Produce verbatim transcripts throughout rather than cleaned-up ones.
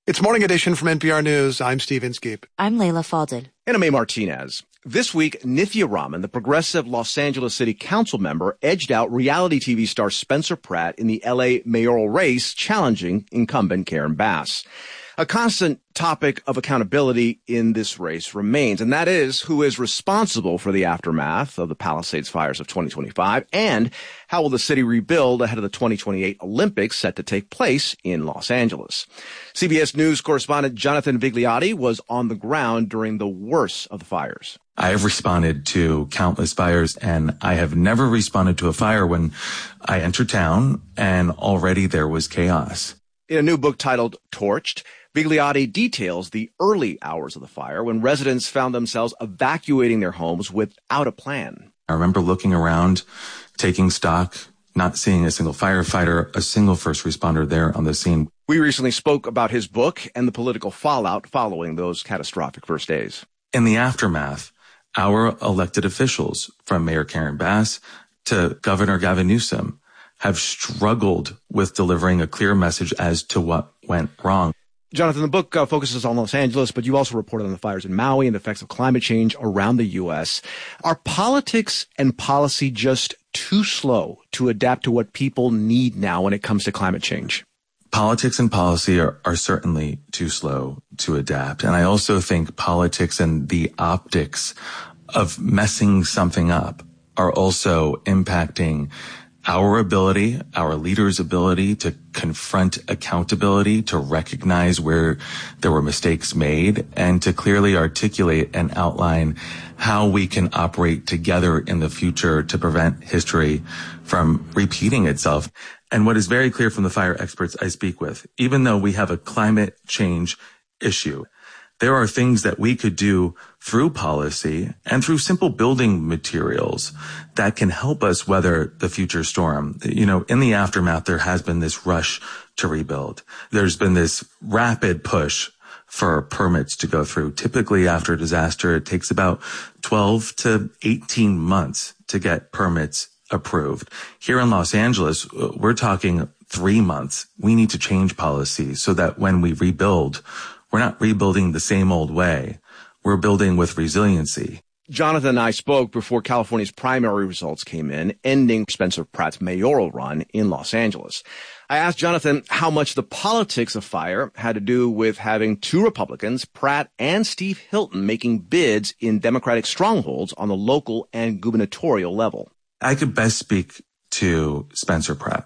It's Morning Edition from N P R News. I'm Steve Inskeep. I'm Layla Falded. And I'm May Martinez. This week, Nithya Raman, the progressive Los Angeles City Council member, edged out reality T V star Spencer Pratt in the L A mayoral race, challenging incumbent Karen Bass. A constant topic of accountability in this race remains, and that is who is responsible for the aftermath of the Palisades fires of twenty twenty-five, and how will the city rebuild ahead of the twenty twenty-eight Olympics set to take place in Los Angeles. C B S News correspondent Jonathan Vigliotti was on the ground during the worst of the fires. I have responded to countless fires, and I have never responded to a fire when I entered town and already there was chaos. In a new book titled Torched, Vigliotti details the early hours of the fire when residents found themselves evacuating their homes without a plan. I remember looking around, taking stock, not seeing a single firefighter, a single first responder there on the scene. We recently spoke about his book and the political fallout following those catastrophic first days. In the aftermath, our elected officials, from Mayor Karen Bass to Governor Gavin Newsom, have struggled with delivering a clear message as to what went wrong. Jonathan, the book uh, focuses on Los Angeles, but you also reported on the fires in Maui and the effects of climate change around the U S. Are politics and policy just too slow to adapt to what people need now when it comes to climate change? Politics and policy are, are certainly too slow to adapt. And I also think politics and the optics of messing something up are also impacting our ability, our leaders' ability to confront accountability, to recognize where there were mistakes made, and to clearly articulate and outline how we can operate together in the future to prevent history from repeating itself. And what is very clear from the fire experts I speak with, even though we have a climate change issue, there are things that we could do through policy and through simple building materials that can help us weather the future storm. You know, in the aftermath, there has been this rush to rebuild. There's been this rapid push for permits to go through. Typically, after a disaster, it takes about twelve to eighteen months to get permits approved. Here in Los Angeles, we're talking three months. We need to change policy so that when we rebuild, we're not rebuilding the same old way. We're building with resiliency. Jonathan and I spoke before California's primary results came in, ending Spencer Pratt's mayoral run in Los Angeles. I asked Jonathan how much the politics of fire had to do with having two Republicans, Pratt and Steve Hilton, making bids in Democratic strongholds on the local and gubernatorial level. I could best speak to Spencer Pratt.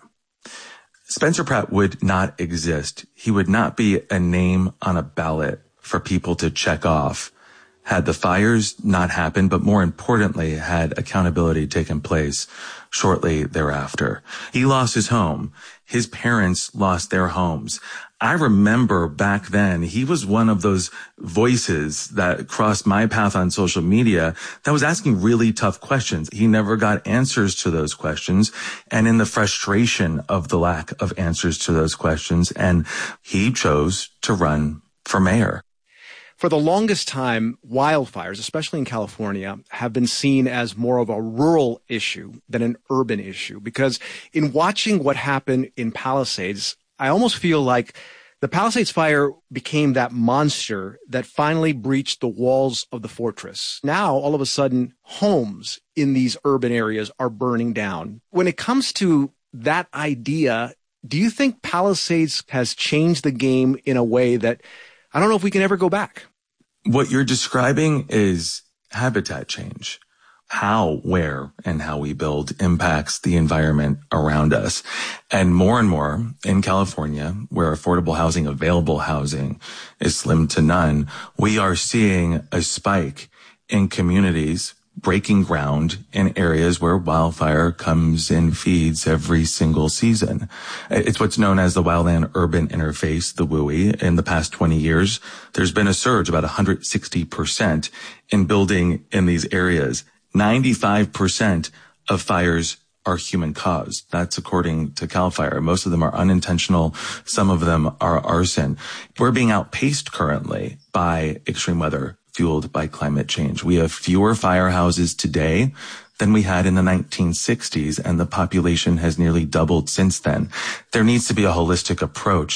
Spencer Pratt would not exist. He would not be a name on a ballot for people to check off had the fires not happened, but more importantly, had accountability taken place shortly thereafter. He lost his home. His parents lost their homes. I remember back then, he was one of those voices that crossed my path on social media that was asking really tough questions. He never got answers to those questions. And in the frustration of the lack of answers to those questions, and he chose to run for mayor. For the longest time, wildfires, especially in California, have been seen as more of a rural issue than an urban issue. Because in watching what happened in Palisades, I almost feel like the Palisades fire became that monster that finally breached the walls of the fortress. Now, all of a sudden, homes in these urban areas are burning down. When it comes to that idea, do you think Palisades has changed the game in a way that I don't know if we can ever go back? What you're describing is habitat change. How, where, and how we build impacts the environment around us. And more and more in California, where affordable housing, available housing is slim to none, we are seeing a spike in communities breaking ground in areas where wildfire comes and feeds every single season. It's what's known as the wildland-urban interface, the W U I. In the past twenty years, there's been a surge, about one hundred sixty percent, in building in these areas. ninety-five percent of fires are human caused. That's according to CAL FIRE. Most of them are unintentional. Some of them are arson. We're being outpaced currently by extreme weather fueled by climate change. We have fewer firehouses today than we had in the nineteen sixties, and the population has nearly doubled since then. There needs to be a holistic approach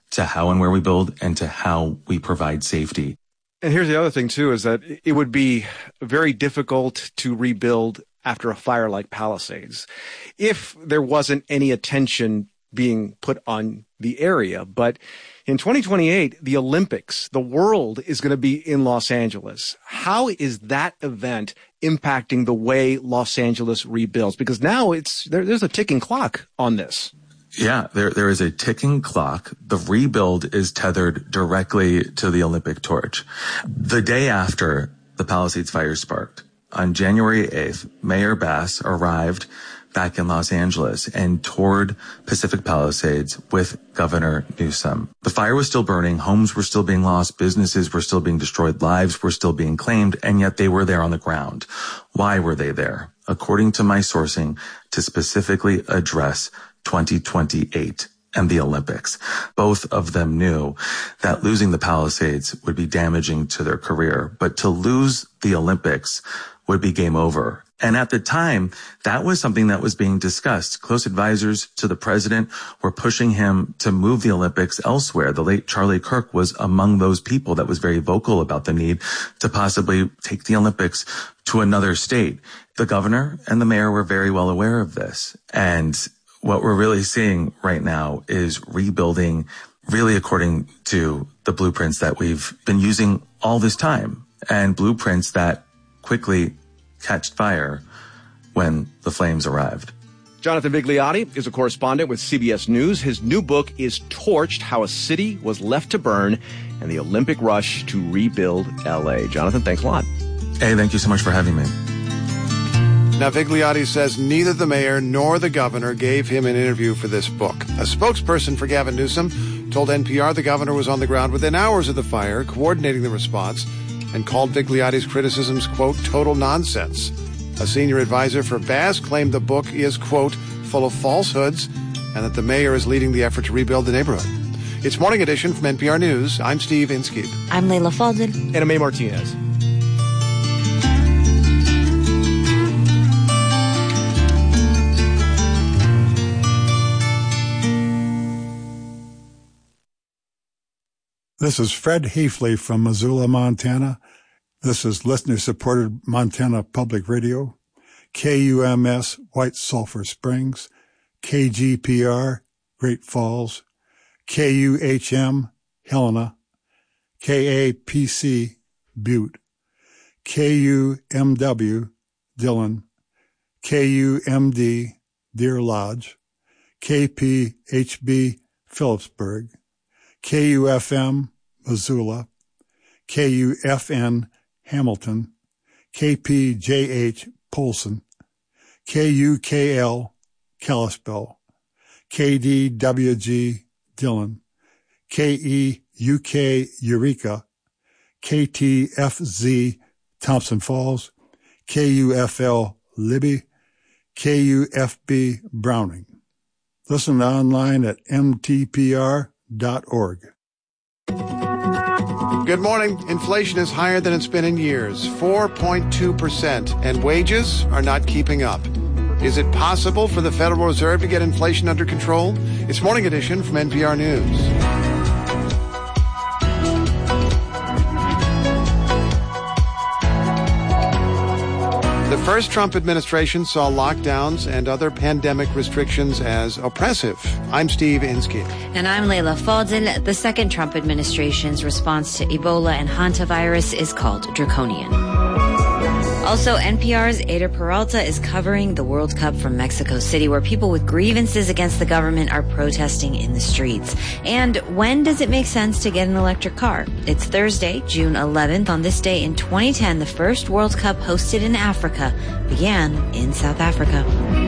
to how and where we build and to how we provide safety. And here's the other thing, too, is that it would be very difficult to rebuild after a fire like Palisades if there wasn't any attention being put on the area. But in twenty twenty-eight, the Olympics, the world is going to be in Los Angeles. How is that event impacting the way Los Angeles rebuilds? Because now it's there, there's a ticking clock on this. Yeah, there there is a ticking clock. The rebuild is tethered directly to the Olympic torch. The day after the Palisades fire sparked, on January eighth, Mayor Bass arrived back in Los Angeles and toured Pacific Palisades with Governor Newsom. The fire was still burning, homes were still being lost, businesses were still being destroyed, lives were still being claimed, and yet they were there on the ground. Why were they there? According to my sourcing, to specifically address twenty twenty-eight and the Olympics. Both of them knew that losing the Palisades would be damaging to their career, but to lose the Olympics would be game over. And at the time, that was something that was being discussed. Close advisors to the president were pushing him to move the Olympics elsewhere. The late Charlie Kirk was among those people that was very vocal about the need to possibly take the Olympics to another state. The governor and the mayor were very well aware of this. And what we're really seeing right now is rebuilding really according to the blueprints that we've been using all this time, and blueprints that quickly catch fire when the flames arrived. Jonathan Vigliotti is a correspondent with C B S News. His new book is Torched: How a City Was Left to Burn and the Olympic Rush to Rebuild L A. Jonathan, thanks a lot. Hey, thank you so much for having me. Now, Vigliotti says neither the mayor nor the governor gave him an interview for this book. A spokesperson for Gavin Newsom told N P R the governor was on the ground within hours of the fire, coordinating the response, and called Vigliotti's criticisms, quote, total nonsense. A senior advisor for Bass claimed the book is, quote, full of falsehoods, and that the mayor is leading the effort to rebuild the neighborhood. It's Morning Edition from N P R News. I'm Steve Inskeep. I'm Leila Fadel. And I'm May Martinez. This is Fred Heafley from Missoula, Montana. This is listener-supported Montana Public Radio, K U M S White Sulphur Springs, K G P R Great Falls, K U H M Helena, K A P C Butte, K U M W Dillon, K U M D Deer Lodge, K P H B Phillipsburg, K U F M Missoula, K U F N Hamilton, K P J H Polson, K U K L Kalispell, K D W G Dillon, K E U K Eureka, K T F Z Thompson Falls, K U F L Libby, K U F B Browning. Listen online at M T P R dot org. Good morning. Inflation is higher than it's been in years, four point two percent, and wages are not keeping up. Is it possible for the Federal Reserve to get inflation under control? It's Morning Edition from N P R News. The first Trump administration saw lockdowns and other pandemic restrictions as oppressive. I'm Steve Inskeep. And I'm Leila Fadel. The second Trump administration's response to Ebola and hantavirus is called draconian. Also, N P R's Ada Peralta is covering the World Cup from Mexico City, where people with grievances against the government are protesting in the streets. And when does it make sense to get an electric car? It's Thursday, June eleventh. On this day in twenty ten, the first World Cup hosted in Africa began in South Africa.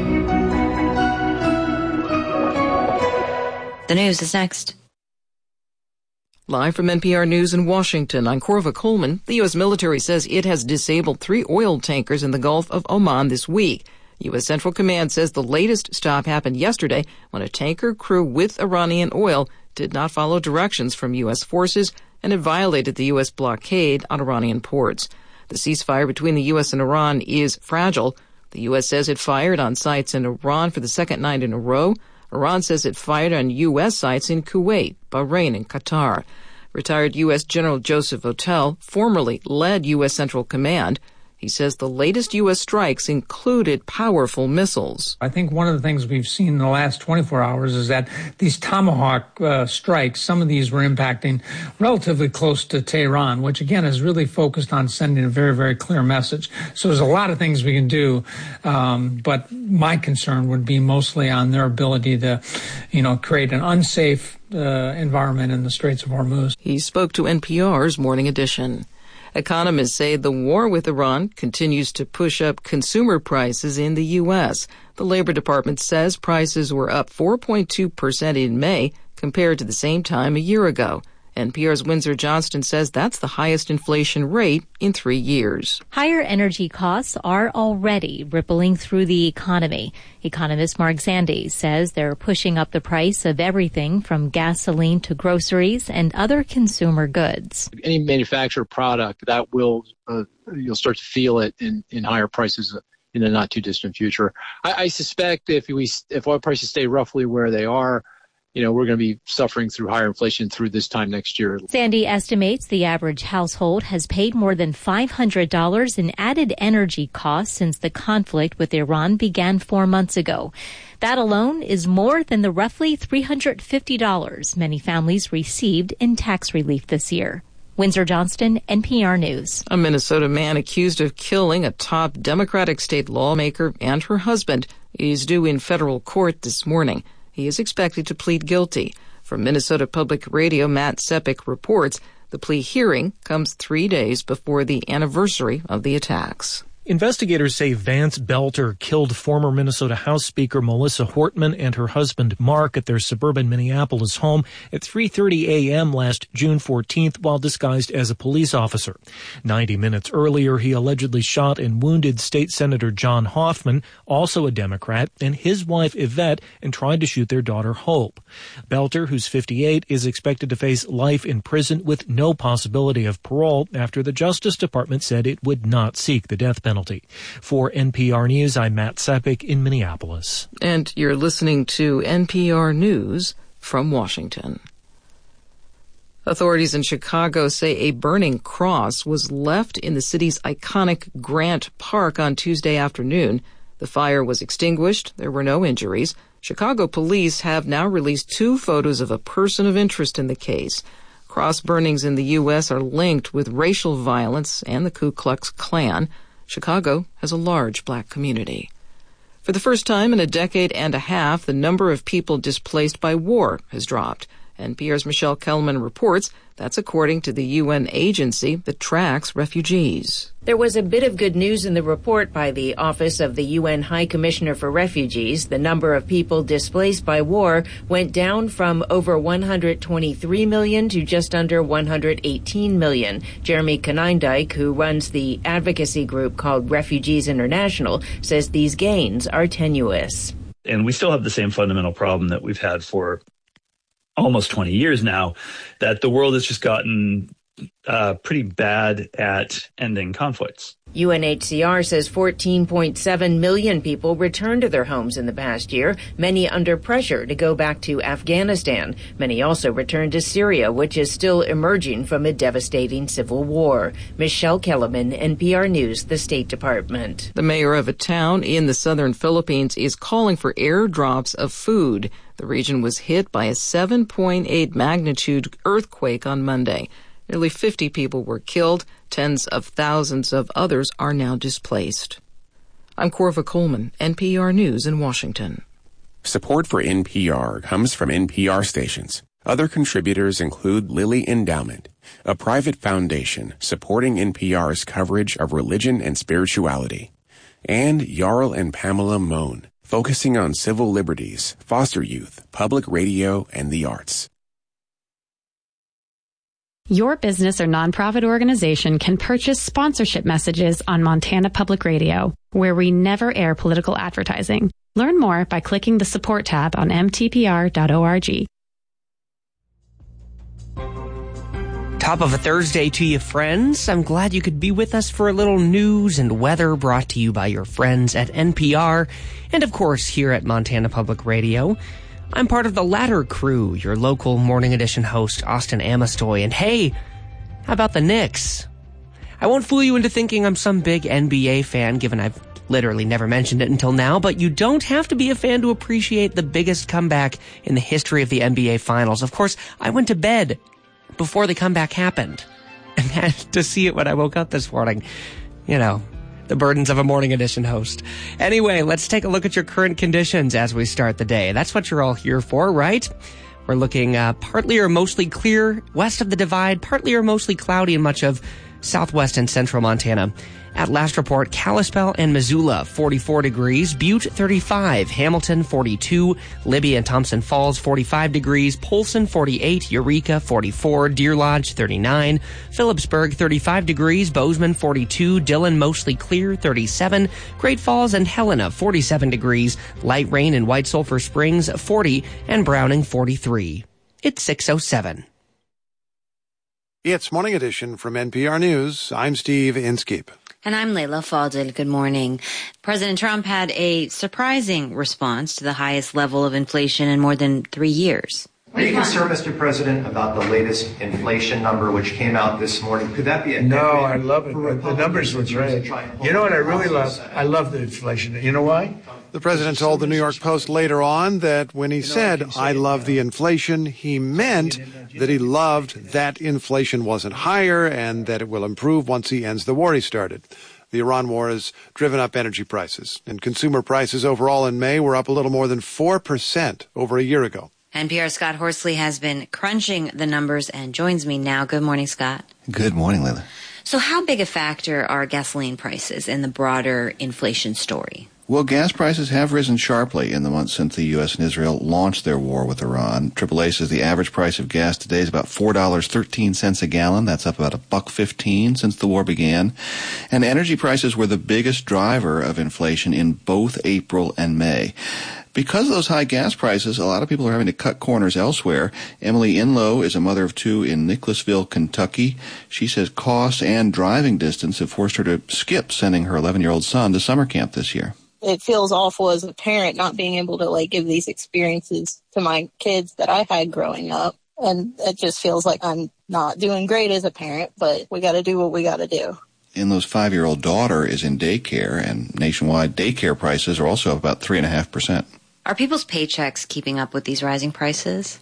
The news is next. Live from N P R News in Washington, I'm Corva Coleman. The U S military says it has disabled three oil tankers in the Gulf of Oman this week. U S Central Command says the latest stop happened yesterday when a tanker crew with Iranian oil did not follow directions from U S forces and it violated the U S blockade on Iranian ports. The ceasefire between the U S and Iran is fragile. The U S says it fired on sites in Iran for the second night in a row. Iran says it fired on U S sites in Kuwait, Bahrain, and Qatar. Retired U S General Joseph Votel formerly led U S Central Command. He says the latest U S strikes included powerful missiles. I think one of the things we've seen in the last twenty-four hours is that these Tomahawk uh, strikes, some of these were impacting relatively close to Tehran, which again is really focused on sending a very, very clear message. So there's a lot of things we can do, um, but my concern would be mostly on their ability to, you know, create an unsafe uh, environment in the Straits of Hormuz. He spoke to N P R's Morning Edition. Economists say the war with Iran continues to push up consumer prices in the U S. The Labor Department says prices were up four point two percent in May compared to the same time a year ago. N P R's Windsor Johnston says that's the highest inflation rate in three years. Higher energy costs are already rippling through the economy. Economist Mark Zandi says they're pushing up the price of everything from gasoline to groceries and other consumer goods. Any manufactured product, that will, uh, you'll start to feel it in, in higher prices in the not too distant future. I, I suspect if we, if oil prices stay roughly where they are, you know, we're going to be suffering through higher inflation through this time next year. Sandy estimates the average household has paid more than five hundred dollars in added energy costs since the conflict with Iran began four months ago. That alone is more than the roughly three hundred fifty dollars many families received in tax relief this year. Windsor Johnston, N P R News. A Minnesota man accused of killing a top Democratic state lawmaker and her husband is due in federal court this morning. He is expected to plead guilty. From Minnesota Public Radio, Matt Sepik reports the plea hearing comes three days before the anniversary of the attacks. Investigators say Vance Belter killed former Minnesota House Speaker Melissa Hortman and her husband Mark at their suburban Minneapolis home at three thirty a.m. last June fourteenth while disguised as a police officer. Ninety minutes earlier, he allegedly shot and wounded State Senator John Hoffman, also a Democrat, and his wife Yvette, and tried to shoot their daughter Hope. Belter, who's fifty-eight, is expected to face life in prison with no possibility of parole after the Justice Department said it would not seek the death penalty. For N P R News, I'm Matt Sepik in Minneapolis. And you're listening to N P R News from Washington. Authorities in Chicago say a burning cross was left in the city's iconic Grant Park on Tuesday afternoon. The fire was extinguished. There were no injuries. Chicago police have now released two photos of a person of interest in the case. Cross burnings in the U S are linked with racial violence and the Ku Klux Klan. Chicago has a large black community. For the first time in a decade and a half, the number of people displaced by war has dropped. N P R's Michelle Kellerman reports that's according to the U N agency that tracks refugees. There was a bit of good news in the report by the Office of the U N High Commissioner for Refugees. The number of people displaced by war went down from over one hundred twenty-three million to just under one hundred eighteen million. Jeremy Konyndyk, who runs the advocacy group called Refugees International, says these gains are tenuous. And we still have the same fundamental problem that we've had for almost twenty years now, that the world has just gotten uh, pretty bad at ending conflicts. U N H C R says fourteen point seven million people returned to their homes in the past year, many under pressure to go back to Afghanistan. Many also returned to Syria, which is still emerging from a devastating civil war. Michelle Kellerman, N P R News, the State Department. The mayor of a town in the southern Philippines is calling for airdrops of food. The region was hit by a seven point eight magnitude earthquake on Monday. Nearly fifty people were killed. Tens of thousands of others are now displaced. I'm Corva Coleman, N P R News in Washington. Support for N P R comes from N P R stations. Other contributors include Lilly Endowment, a private foundation supporting N P R's coverage of religion and spirituality, and Jarl and Pamela Mohn, focusing on civil liberties, foster youth, public radio, and the arts. Your business or nonprofit organization can purchase sponsorship messages on Montana Public Radio, where we never air political advertising. Learn more by clicking the support tab on m t p r dot org. Top of a Thursday to you, friends. I'm glad you could be with us for a little news and weather brought to you by your friends at N P R and, of course, here at Montana Public Radio. I'm part of the latter crew, your local Morning Edition host, Austin Amestoy. And hey, how about the Knicks? I won't fool you into thinking I'm some big N B A fan, given I've literally never mentioned it until now, but you don't have to be a fan to appreciate the biggest comeback in the history of the N B A Finals. Of course, I went to bed before the comeback happened and had to see it when I woke up this morning. You know, the burdens of a Morning Edition host. Anyway, let's take a look at your current conditions as we start the day. That's what you're all here for, right? We're looking uh, partly or mostly clear west of the Divide, partly or mostly cloudy in much of southwest and central Montana. At last report, Kalispell and Missoula, forty-four degrees, Butte, thirty-five, Hamilton, forty-two, Libby and Thompson Falls, forty-five degrees, Polson, forty-eight, Eureka, forty-four, Deer Lodge, thirty-nine, Phillipsburg, thirty-five degrees, Bozeman, forty-two, Dillon, mostly clear, thirty-seven, Great Falls and Helena, forty-seven degrees, light rain in White Sulphur Springs, forty, and Browning, forty-three. It's six oh seven. It's Morning Edition from N P R News. I'm Steve Inskeep. And I'm Leila Fadel. Good morning. President Trump had a surprising response to the highest level of inflation in more than three years. Are you concerned, Mister President, about the latest inflation number which came out this morning? Could that be a no? I love it. The numbers look great. You know what I really love? I love the inflation. You know why? The president told the New York Post later on that when he said, I love the inflation, he meant that he loved that inflation wasn't higher and that it will improve once he ends the war he started. The Iran war has driven up energy prices, and consumer prices overall in May were up a little more than four percent over a year ago. N P R's Scott Horsley has been crunching the numbers and joins me now. Good morning, Scott. Good morning, Leila. So how big a factor are gasoline prices in the broader inflation story? Well, gas prices have risen sharply in the months since the U S and Israel launched their war with Iran. triple A says the average price of gas today is about four dollars and thirteen cents a gallon. That's up about a buck fifteen since the war began. And energy prices were the biggest driver of inflation in both April and May. Because of those high gas prices, a lot of people are having to cut corners elsewhere. Emily Inlow is a mother of two in Nicholasville, Kentucky. She says costs and driving distance have forced her to skip sending her eleven-year-old son to summer camp this year. It feels awful as a parent not being able to like give these experiences to my kids that I had growing up. And it just feels like I'm not doing great as a parent, but we got to do what we got to do. Inlow's five-year-old daughter is in daycare, and nationwide daycare prices are also up about three point five percent. Are people's paychecks keeping up with these rising prices?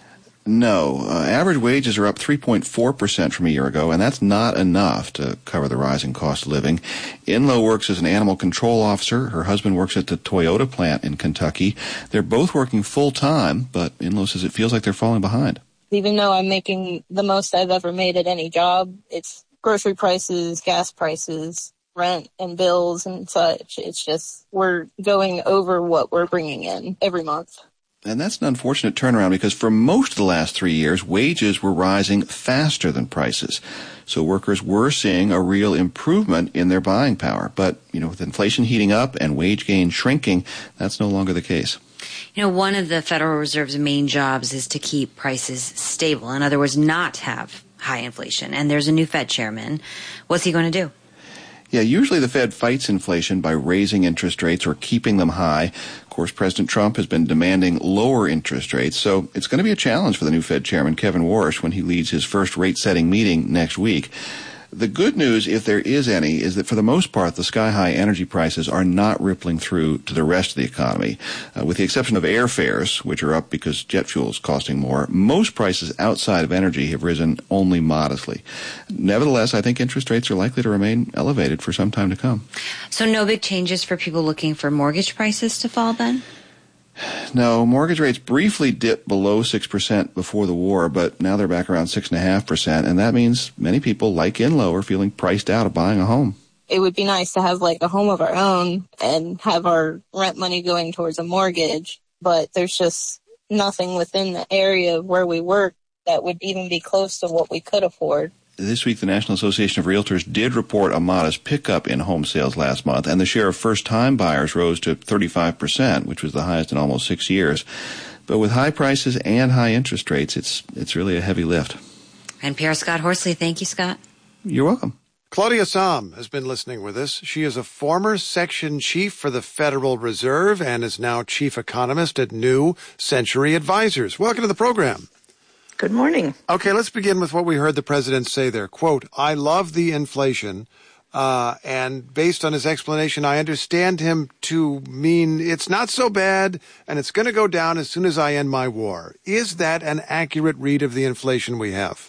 No. Uh, average wages are up three point four percent from a year ago, and that's not enough to cover the rising cost of living. Inlow works as an animal control officer. Her husband works at the Toyota plant in Kentucky. They're both working full-time, but Inlow says it feels like they're falling behind. Even though I'm making the most I've ever made at any job, it's grocery prices, gas prices, rent and bills and such. It's just we're going over what we're bringing in every month. And that's an unfortunate turnaround because for most of the last three years, wages were rising faster than prices. So workers were seeing a real improvement in their buying power. But, you know, with inflation heating up and wage gain shrinking, that's no longer the case. You know, one of the Federal Reserve's main jobs is to keep prices stable. In other words, not have high inflation. And there's a new Fed chairman. What's he going to do? Yeah, usually the Fed fights inflation by raising interest rates or keeping them high. Of course, President Trump has been demanding lower interest rates, so it's going to be a challenge for the new Fed chairman, Kevin Warsh, when he leads his first rate-setting meeting next week. The good news, if there is any, is that for the most part, the sky-high energy prices are not rippling through to the rest of the economy. Uh, with the exception of airfares, which are up because jet fuel is costing more, most prices outside of energy have risen only modestly. Nevertheless, I think interest rates are likely to remain elevated for some time to come. So no big changes for people looking for mortgage prices to fall then? No, mortgage rates briefly dipped below six percent before the war, but now they're back around six point five percent, and that means many people, like Inlow, are feeling priced out of buying a home. It would be nice to have like a home of our own and have our rent money going towards a mortgage, but there's just nothing within the area of where we work that would even be close to what we could afford. This week, the National Association of Realtors did report a modest pickup in home sales last month, and the share of first-time buyers rose to thirty-five percent, which was the highest in almost six years. But with high prices and high interest rates, it's it's really a heavy lift. N P R Scott Horsley. Thank you, Scott. You're welcome. Claudia Sahm has been listening with us. She is a former section chief for the Federal Reserve and is now chief economist at New Century Advisors. Welcome to the program. Good morning. Okay, let's begin with what we heard the president say there. Quote, I love the inflation. Uh, and based on his explanation, I understand him to mean it's not so bad and it's going to go down as soon as I end my war. Is that an accurate read of the inflation we have?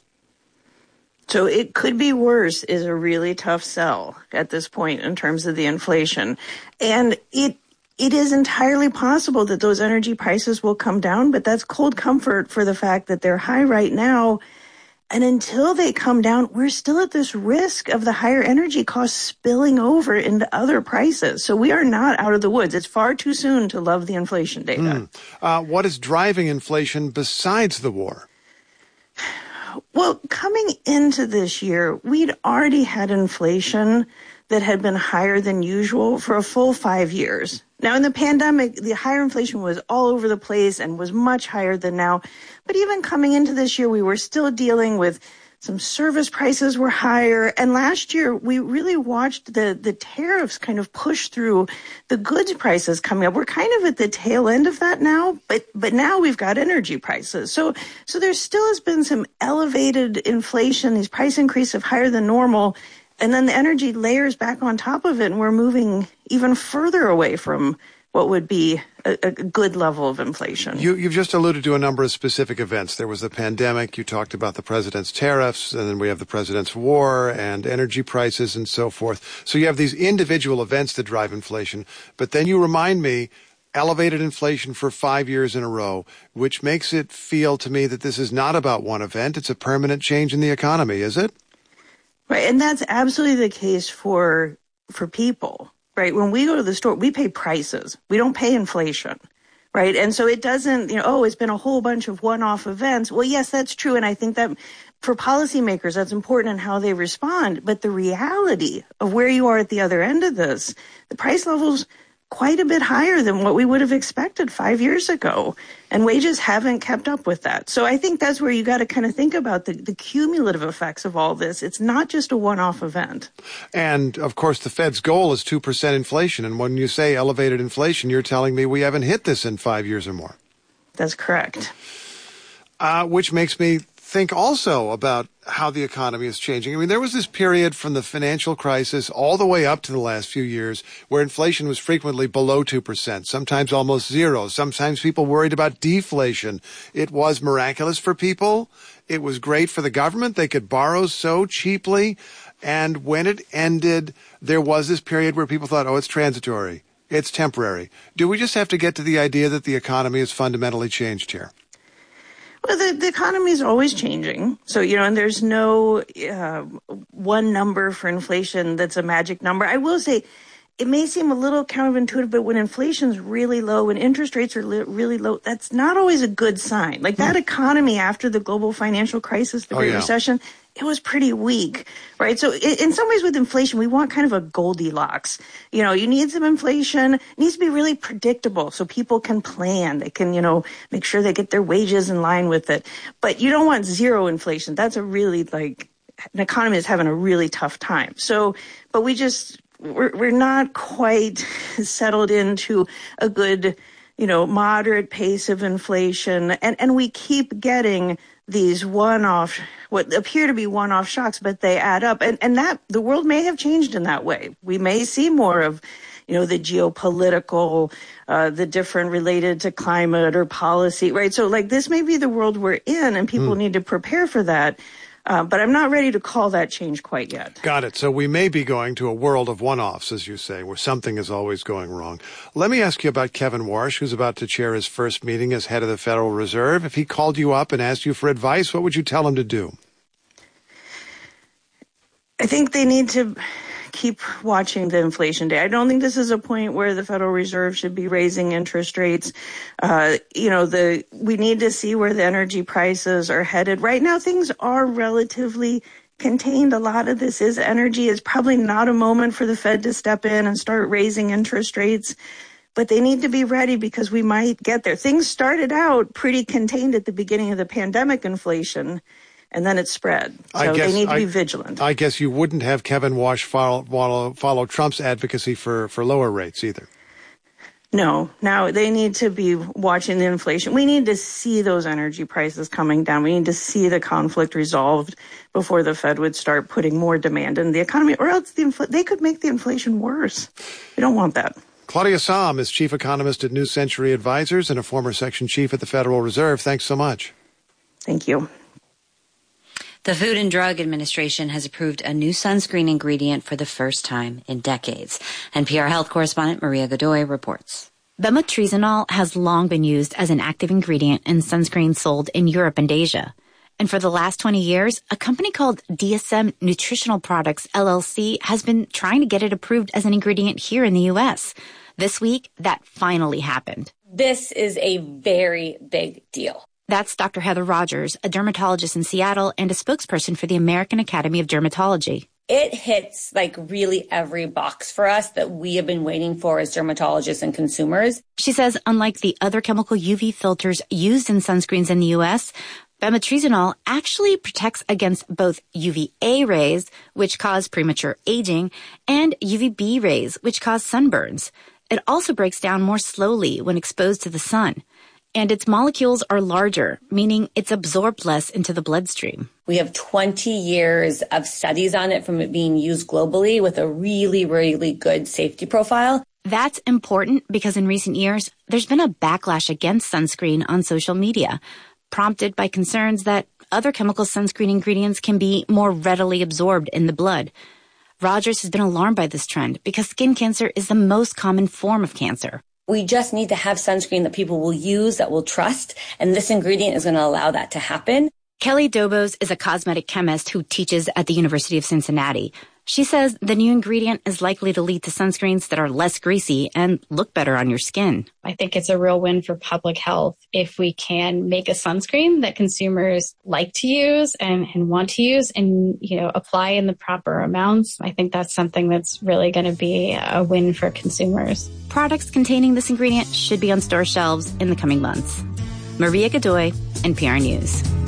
So it could be worse is a really tough sell at this point in terms of the inflation. And it it is entirely possible that those energy prices will come down, but that's cold comfort for the fact that they're high right now. And until they come down, we're still at this risk of the higher energy costs spilling over into other prices. So we are not out of the woods. It's far too soon to love the inflation data. Mm. Uh, what is driving inflation besides the war? Well, coming into this year, we'd already had inflation that had been higher than usual for a full five years. Now, in the pandemic, the higher inflation was all over the place and was much higher than now. But even coming into this year, we were still dealing with some service prices were higher. And last year, we really watched the, the tariffs kind of push through the goods prices coming up. We're kind of at the tail end of that now, but but now we've got energy prices. So so there still has been some elevated inflation, these price increases higher than normal. And then the energy layers back on top of it, and we're moving even further away from what would be a, a good level of inflation. You, you've just alluded to a number of specific events. There was the pandemic. You talked about the president's tariffs, and then we have the president's war and energy prices and so forth. So you have these individual events that drive inflation. But then you remind me, elevated inflation for five years in a row, which makes it feel to me that this is not about one event. It's a permanent change in the economy, is it? Right, and that's absolutely the case for for people, right? When we go to the store, we pay prices. We don't pay inflation, right? And so it doesn't, you know, oh, it's been a whole bunch of one-off events. Well, yes, that's true, and I think that for policymakers, that's important in how they respond. But the reality of where you are at the other end of this, the price level's quite a bit higher than what we would have expected five years ago. And wages haven't kept up with that. So I think that's where you got to kind of think about the, the cumulative effects of all this. It's not just a one-off event. And, of course, the Fed's goal is two percent inflation. And when you say elevated inflation, you're telling me we haven't hit this in five years or more. That's correct. Uh, which makes me think also about how the economy is changing. I mean, there was this period from the financial crisis all the way up to the last few years where inflation was frequently below two percent, sometimes almost zero. Sometimes people worried about deflation. It was miraculous for people. It was great for the government. They could borrow so cheaply. And when it ended, there was this period where people thought, oh, it's transitory. It's temporary. Do we just have to get to the idea that the economy has fundamentally changed here? Well, the, the economy is always changing. So, you know, and there's no uh, one number for inflation that's a magic number. I will say it may seem a little counterintuitive, but when inflation's really low, when interest rates are li- really low, that's not always a good sign. Like that economy after the global financial crisis, the oh, Great yeah. Recession, it was pretty weak, right? So in some ways with inflation, we want kind of a Goldilocks. You know, you need some inflation. It needs to be really predictable so people can plan. They can, you know, make sure they get their wages in line with it. But you don't want zero inflation. That's a really, like, an economy is having a really tough time. So, but we just, we're, we're not quite settled into a good, you know, moderate pace of inflation. And, and we keep getting these one-off, what appear to be one-off shocks, but they add up. And, and that, the world may have changed in that way. We may see more of, you know, the geopolitical, uh, the different related to climate or policy, right? So like this may be the world we're in and people mm. need to prepare for that. Uh, but I'm not ready to call that change quite yet. Got it. So we may be going to a world of one-offs, as you say, where something is always going wrong. Let me ask you about Kevin Warsh, who's about to chair his first meeting as head of the Federal Reserve. If he called you up and asked you for advice, what would you tell him to do? I think they need to keep watching the inflation data. I don't think this is a point where the Federal Reserve should be raising interest rates. Uh, you know, the we need to see where the energy prices are headed. Right now, things are relatively contained. A lot of this is energy. It's probably not a moment for the Fed to step in and start raising interest rates, but they need to be ready because we might get there. Things started out pretty contained at the beginning of the pandemic inflation. and then it spread. So I guess, they need to I, be vigilant. I guess you wouldn't have Kevin Walsh follow, follow, follow Trump's advocacy for, for lower rates either. No, now they need to be watching the inflation. We need to see those energy prices coming down. We need to see the conflict resolved before the Fed would start putting more demand in the economy, or else the infl- they could make the inflation worse. We don't want that. Claudia Sahm is chief economist at New Century Advisors and a former section chief at the Federal Reserve. Thanks so much. Thank you. The Food and Drug Administration has approved a new sunscreen ingredient for the first time in decades. N P R health correspondent Maria Godoy reports. Bemetrizanol has long been used as an active ingredient in sunscreen sold in Europe and Asia. And for the last twenty years, a company called D S M Nutritional Products, L L C, has been trying to get it approved as an ingredient here in the U S. This week, that finally happened. This is a very big deal. That's Doctor Heather Rogers, a dermatologist in Seattle and a spokesperson for the American Academy of Dermatology. It hits like really every box for us that we have been waiting for as dermatologists and consumers. She says unlike the other chemical U V filters used in sunscreens in the U S, bemetrizanol actually protects against both U V A rays, which cause premature aging, and U V B rays, which cause sunburns. It also breaks down more slowly when exposed to the sun. And its molecules are larger, meaning it's absorbed less into the bloodstream. We have twenty years of studies on it from it being used globally with a really, really good safety profile. That's important because in recent years, there's been a backlash against sunscreen on social media, prompted by concerns that other chemical sunscreen ingredients can be more readily absorbed in the blood. Rogers has been alarmed by this trend because skin cancer is the most common form of cancer. We just need to have sunscreen that people will use, that will trust, and this ingredient is going to allow that to happen. Kelly Dobos is a cosmetic chemist who teaches at the University of Cincinnati. She says the new ingredient is likely to lead to sunscreens that are less greasy and look better on your skin. I think it's a real win for public health if we can make a sunscreen that consumers like to use and, and want to use and, you know, apply in the proper amounts. I think that's something that's really going to be a win for consumers. Products containing this ingredient should be on store shelves in the coming months. Maria Godoy, N P R News.